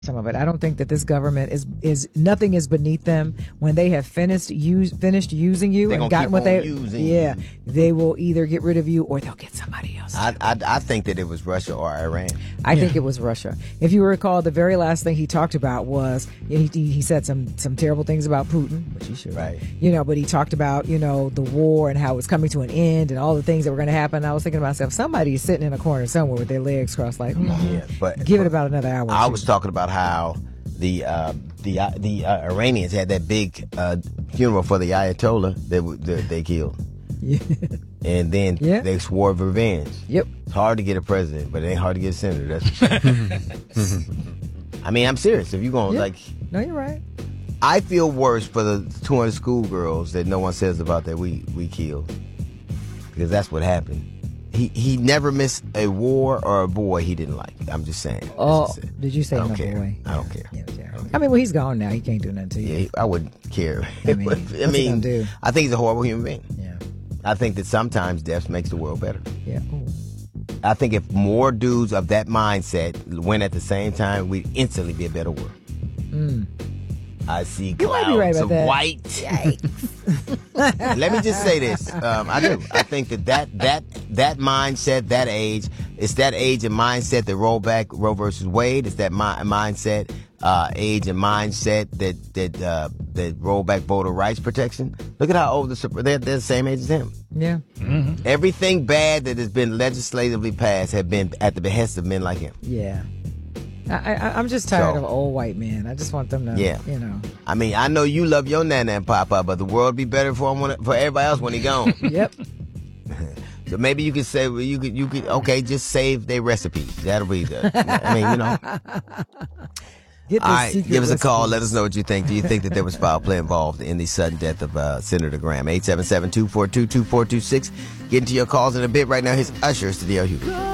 some of it. I don't think that this government is nothing is beneath them. When they have finished using you and gotten what they they will either get rid of you or they'll get somebody else. I think that it was Russia or Iran. I think it was Russia. If you recall, the very last thing he talked about was he said some terrible things about Putin, which he should, right? But he talked about the war and how it's coming to an end and all the things that were going to happen. And I was thinking to myself, somebody's sitting in a corner somewhere with their legs crossed, like, give it about another hour. I was talking about how the Iranians had that big funeral for the Ayatollah that they killed. Yeah. And then they swore revenge. Yep. It's hard to get a president, but it ain't hard to get a senator. That's for sure. I mean, I'm serious. If you're going no, you're right. I feel worse for the 200 schoolgirls that no one says about that we killed, because that's what happened. He never missed a war or a boy he didn't like. I'm just saying. Oh, did you say no boy? I don't care. I mean, well, he's gone now. He can't do nothing to you. Yeah, I wouldn't care. I mean, what's he gonna do? I think he's a horrible human being. Yeah. I think that sometimes death makes the world better. Yeah. Ooh. I think if more dudes of that mindset went at the same time, we'd instantly be a better world. I see clouds of white. Let me just say this. I do. I think that mindset, that age, it's that age and mindset that roll back Roe versus Wade. It's that mindset, age and mindset that roll back voter rights protection. Look at how old they're the same age as him. Yeah. Mm-hmm. Everything bad that has been legislatively passed have been at the behest of men like him. Yeah. I'm just tired of old white men. I just want them to, I mean, I know you love your nana and papa, but the world would be better for everybody else when he gone. Yep. So maybe you could say, you could, just save their recipes. That'll be the, All right, give us a call. Let us know what you think. Do you think that there was foul play involved in the sudden death of Senator Graham? 877-242-2426. Get into your calls in a bit. Right now, here's Usher, Studio Hughes.